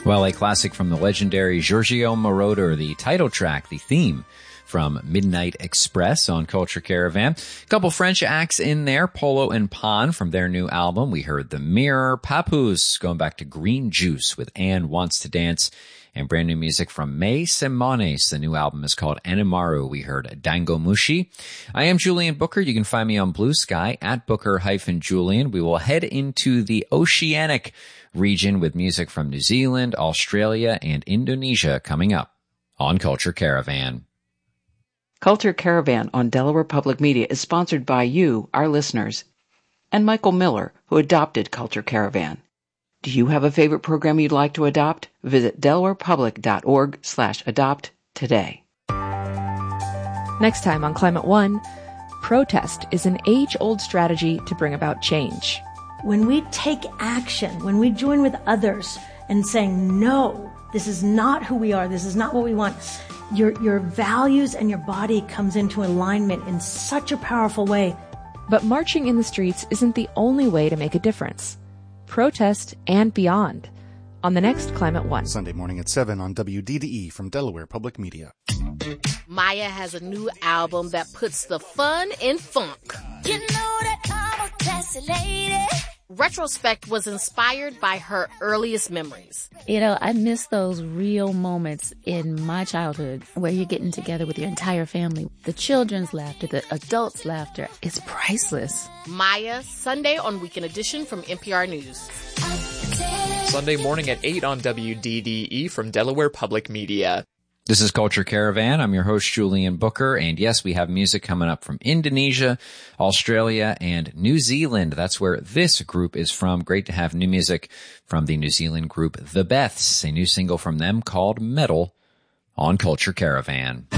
Well, a classic from the legendary Giorgio Moroder, the title track, the theme from Midnight Express on Culture Caravan. A couple French acts in there, Polo and Pan from their new album. We heard The Mirror, Papoose going back to Green Juice with Anne Wants to Dance, and brand new music from May Simones. The new album is called Animaru. We heard Dango Mushi. I am Julian Booker. You can find me on Blue Sky at Booker-Julian. We will head into the Oceanic region with music from New Zealand, Australia, and Indonesia coming up on Culture Caravan. Culture Caravan on Delaware Public Media is sponsored by you, our listeners, and Michael Miller, who adopted Culture Caravan. Do you have a favorite program you'd like to adopt? Visit delawarepublic.org/adopt today. Next time on Climate One, protest is an age-old strategy to bring about change. When we take action, when we join with others and saying, no, this is not who we are, this is not what we want, your values and your body comes into alignment in such a powerful way. But marching in the streets isn't the only way to make a difference. Protest and beyond on the next Climate One. Sunday morning at 7 on WDDE from Delaware Public Media. Maya has a new album that puts the fun in funk. You know that I'm a classy lady. Retrospect was inspired by her earliest memories. You know, I miss those real moments in my childhood where you're getting together with your entire family. The children's laughter, the adults' laughter is priceless. Maya, Sunday on Weekend Edition from NPR News. Sunday morning at 8 on WDDE from Delaware Public Media. This is Culture Caravan. I'm your host, Julian Booker. And yes, we have music coming up from Indonesia, Australia, and New Zealand. That's where this group is from. Great to have new music from the New Zealand group The Beths, a new single from them called Metal on Culture Caravan.